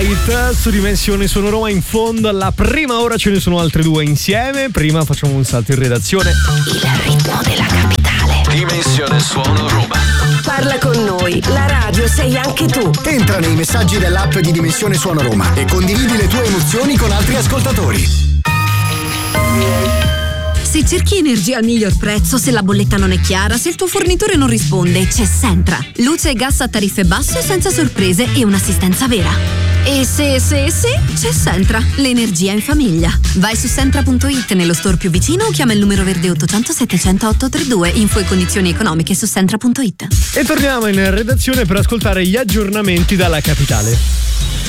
Night su Dimensione Suono Roma. In fondo alla prima ora ce ne sono altre due insieme. Prima facciamo un salto in redazione. Il ritmo della capitale. Dimensione Suono Roma. Parla con noi, la radio sei anche tu. Entra nei messaggi dell'app di Dimensione Suono Roma e condividi le tue emozioni con altri ascoltatori. Se cerchi energia al miglior prezzo, se la bolletta non è chiara, se il tuo fornitore non risponde, c'è Sentra. Luce e gas a tariffe basse, senza sorprese e un'assistenza vera. E se, c'è Sentra, l'energia in famiglia. Vai su Sentra.it nello store più vicino o chiama il numero verde 800 700 832. Info e condizioni economiche su Sentra.it. E torniamo in redazione per ascoltare gli aggiornamenti dalla capitale.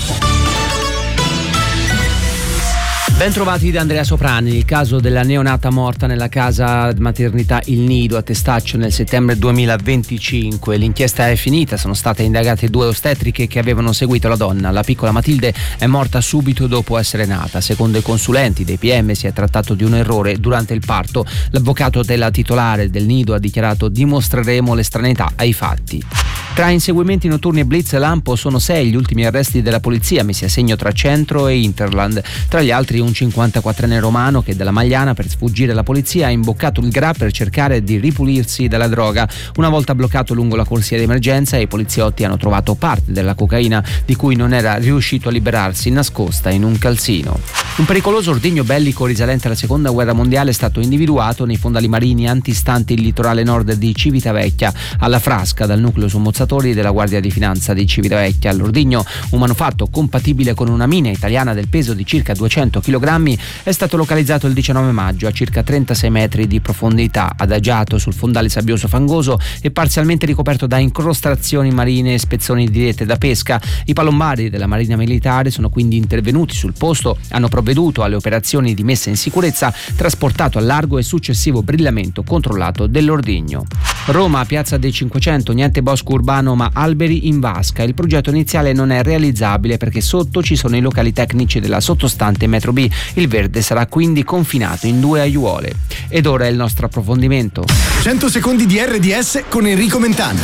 Ben trovati da Andrea Soprani. Il caso della neonata morta nella casa maternità Il Nido a Testaccio nel settembre 2025. L'inchiesta è finita, sono state indagate 2 ostetriche che avevano seguito la donna. La piccola Matilde è morta subito dopo essere nata. Secondo i consulenti dei PM si è trattato di un errore durante il parto. L'avvocato della titolare del Nido ha dichiarato: dimostreremo l'estraneità ai fatti. Tra inseguimenti notturni e blitz lampo sono 6 gli ultimi arresti della polizia messi a segno tra Centro e Interland. Tra gli altri un 54enne romano che dalla Magliana, per sfuggire alla polizia, ha imboccato il Gra per cercare di ripulirsi dalla droga. Una volta bloccato lungo la corsia di emergenza, i poliziotti hanno trovato parte della cocaina di cui non era riuscito a liberarsi, nascosta in un calzino. Un pericoloso ordigno bellico risalente alla seconda guerra mondiale è stato individuato nei fondali marini antistanti il litorale nord di Civitavecchia, alla Frasca, dal nucleo sommozzatori della Guardia di Finanza di Civitavecchia. L'ordigno, un manufatto compatibile con una mina italiana del peso di circa 200 kg, è stato localizzato il 19 maggio a circa 36 metri di profondità, adagiato sul fondale sabbioso fangoso e parzialmente ricoperto da incrostazioni marine e spezzoni di rete da pesca. I palombari della Marina Militare sono quindi intervenuti sul posto, hanno provveduto alle operazioni di messa in sicurezza, trasportato al largo e successivo brillamento controllato dell'ordigno. Roma, Piazza dei 500, niente bosco urbano ma alberi in vasca. Il progetto iniziale non è realizzabile perché sotto ci sono i locali tecnici della sottostante Metro B. Il verde sarà quindi confinato in 2 aiuole. Ed ora è il nostro approfondimento. 100 secondi di RDS con Enrico Mentana.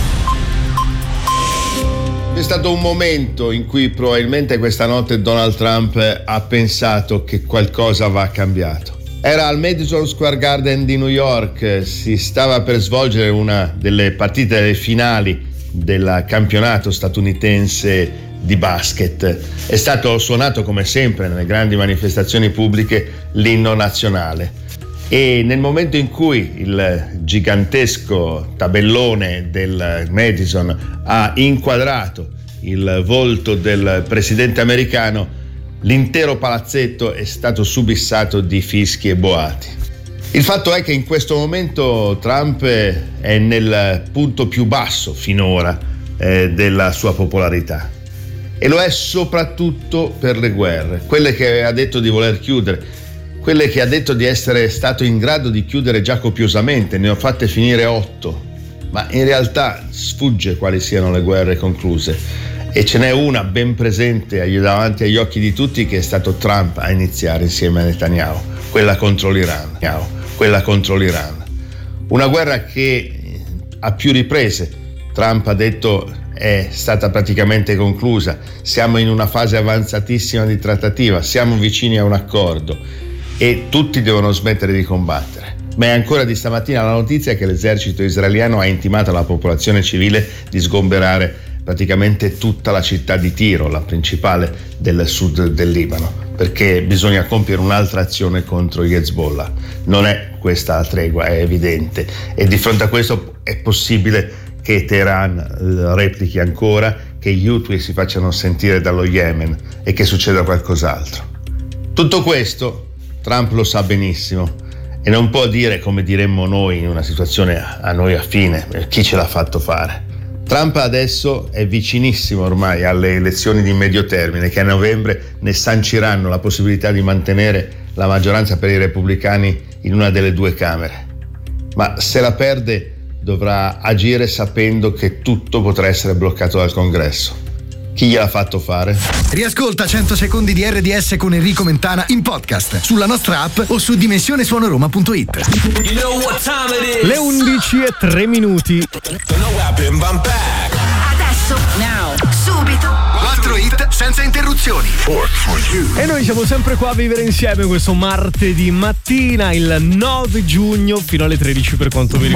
C'è stato un momento in cui probabilmente questa notte Donald Trump ha pensato che qualcosa va cambiato. Era al Madison Square Garden di New York, si stava per svolgere una delle partite finali del campionato statunitense di basket. È stato suonato, come sempre nelle grandi manifestazioni pubbliche, l'inno nazionale, e nel momento in cui il gigantesco tabellone del Madison ha inquadrato il volto del presidente americano, l'intero palazzetto è stato subissato di fischi e boati. Il fatto è che in questo momento Trump è nel punto più basso finora della sua popolarità, e lo è soprattutto per le guerre, quelle che ha detto di voler chiudere, quelle che ha detto di essere stato in grado di chiudere già copiosamente. Ne ho fatte finire 8, ma in realtà sfugge quali siano le guerre concluse. E ce n'è una ben presente davanti agli occhi di tutti, che è stato Trump a iniziare insieme a Netanyahu, quella contro l'Iran. Una guerra che a più riprese Trump ha detto è stata praticamente conclusa, siamo in una fase avanzatissima di trattativa, siamo vicini a un accordo e tutti devono smettere di combattere. Ma è ancora di stamattina la notizia che l'esercito israeliano ha intimato alla popolazione civile di sgomberare praticamente tutta la città di Tiro, la principale del sud del Libano, perché bisogna compiere un'altra azione contro gli Hezbollah. Non è questa la tregua, è evidente, e di fronte a questo è possibile che Teheran replichi ancora, che gli Houthi si facciano sentire dallo Yemen e che succeda qualcos'altro. Tutto questo Trump lo sa benissimo e non può dire, come diremmo noi in una situazione a noi affine, chi ce l'ha fatto fare. Trump adesso è vicinissimo ormai alle elezioni di medio termine, che a novembre ne sanciranno la possibilità di mantenere la maggioranza per i repubblicani in una delle 2 camere. Ma se la perde dovrà agire sapendo che tutto potrà essere bloccato dal Congresso. Chi gliel'ha fatto fare? Riascolta 100 secondi di RDS con Enrico Mentana in podcast sulla nostra app o su dimensionesuonoroma.it. Le 11:03. Adesso, subito, 4 hit senza interruzioni. E noi siamo sempre qua a vivere insieme questo martedì mattina, il 9 giugno, fino alle 13 per quanto mi riguarda.